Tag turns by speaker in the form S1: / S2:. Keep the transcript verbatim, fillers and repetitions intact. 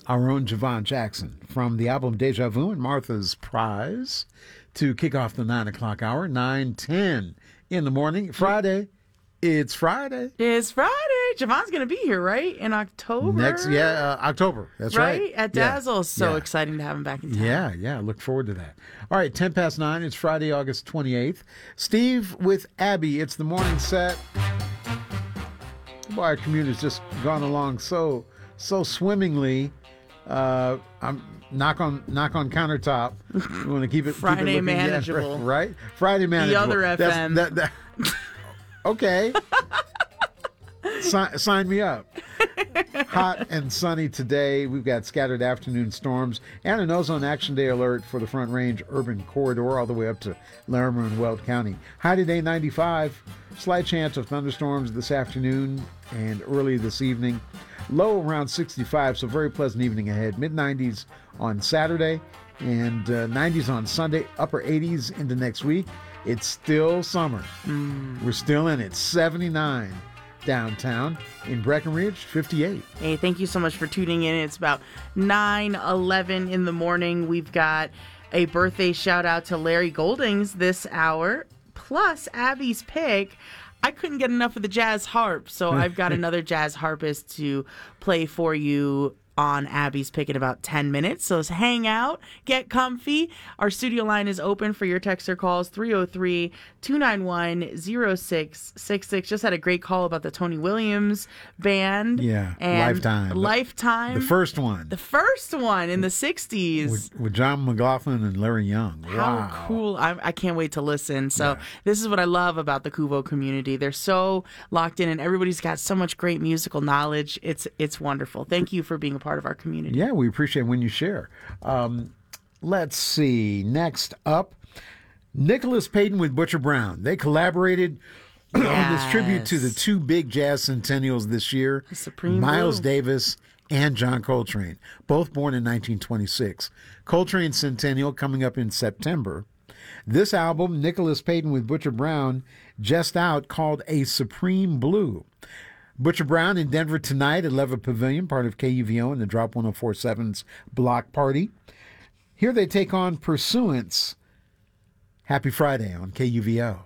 S1: our own Javon Jackson from the album Deja Vu and Martha's Prize to kick off the nine o'clock hour, nine ten in the morning. Friday. It's Friday.
S2: It's Friday. Javon's going to be here, right? In October?
S1: Next, yeah, uh, October. That's right.
S2: Right? At
S1: yeah.
S2: Dazzle. So
S1: yeah.
S2: exciting to have him back in town.
S1: Yeah, yeah. Look forward to that. All right, ten past nine. It's Friday, August twenty-eighth. Steve with Abby. It's the morning set. Boy, our commute has just gone along so, so swimmingly. Uh, I'm knock on knock on countertop. We want to keep it
S2: Friday
S1: keep it looking,
S2: manageable.
S1: yeah, right? Friday manageable.
S2: The other F M.
S1: That's, that, that, okay. Si- sign me up. Hot and sunny today. We've got scattered afternoon storms and an ozone action day alert for the Front Range urban corridor all the way up to Larimer and Weld County. High today ninety-five. Slight chance of thunderstorms this afternoon and early this evening. Low around sixty-five, so very pleasant evening ahead. mid nineties on Saturday and uh, nineties on Sunday. Upper eighties into next week. It's still summer. Mm. We're still in it. seventy-nine downtown. In Breckenridge, fifty-eight.
S2: Hey, thank you so much for tuning in. It's about nine eleven in the morning. We've got a birthday shout out to Larry Goldings this hour, plus Abby's pick. I couldn't get enough of the jazz harp, so I've got another jazz harpist to play for you on Abby's pick in about ten minutes. So let's hang out, get comfy. Our studio line is open for your text or calls, three oh three, two nine one, oh six six six. Just had a great call about the Tony Williams band.
S1: Yeah,
S2: and
S1: Lifetime.
S2: Lifetime.
S1: The first one.
S2: The first one in the sixties.
S1: With, with John McLaughlin and Larry Young.
S2: How
S1: wow.
S2: cool. I, I can't wait to listen. So
S1: yeah.
S2: This is what I love about the Kuvo community. They're so locked in and everybody's got so much great musical knowledge. It's, it's wonderful. Thank you for being a part of our community.
S1: Yeah, we appreciate when you share. Um, let's see. Next up, Nicholas Payton with Butcher Brown. They collaborated
S2: yes.
S1: on this tribute to the two big jazz centennials this year,
S2: Supreme
S1: Miles
S2: Blue.
S1: Davis and John Coltrane, both born in nineteen twenty-six. Coltrane's centennial coming up in September. This album, Nicholas Payton with Butcher Brown, just out, called A Supreme Blue. Butcher Brown in Denver tonight at Levitt Pavilion, part of K U V O and the Drop one oh four point seven's block party. Here they take on Pursuance. Happy Friday on K U V O.